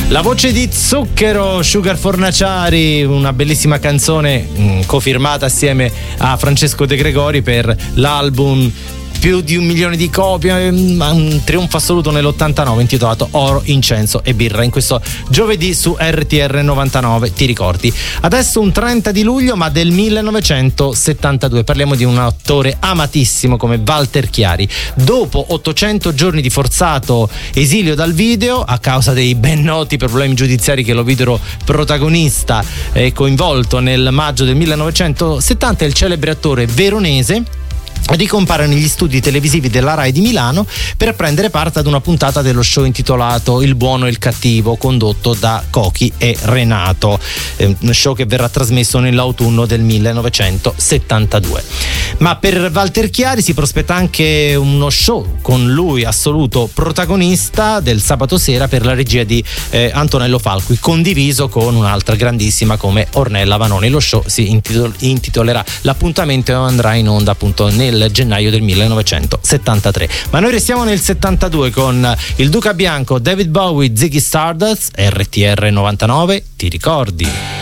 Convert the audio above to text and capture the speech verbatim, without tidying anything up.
La voce di Zucchero, Sugar Fornaciari, una bellissima canzone mh, cofirmata assieme a Francesco De Gregori per l'album più di un milione di copie, un trionfo assoluto nell'ottantanove intitolato Oro, Incenso e Birra, in questo giovedì su R T R novantanove, ti ricordi? Adesso un trenta di luglio ma del millenovecentosettantadue, parliamo di un attore amatissimo come Walter Chiari. Dopo ottocento giorni di forzato esilio dal video a causa dei ben noti problemi giudiziari che lo videro protagonista e coinvolto nel maggio del millenovecentosettanta, il celebre attore veronese ricompare negli studi televisivi della Rai di Milano per prendere parte ad una puntata dello show intitolato Il buono e il cattivo, condotto da Cochi e Renato, eh, uno show che verrà trasmesso nell'autunno del millenovecentosettantadue. Ma per Walter Chiari si prospetta anche uno show con lui assoluto protagonista del sabato sera per la regia di eh, Antonello Falqui, condiviso con un'altra grandissima come Ornella Vanoni. Lo show si intitol- intitolerà L'appuntamento e andrà in onda appunto nel gennaio del millenovecentosettantatré. Ma noi restiamo nel settantadue con il Duca Bianco, David Bowie, Ziggy Stardust, R T R novantanove, ti ricordi?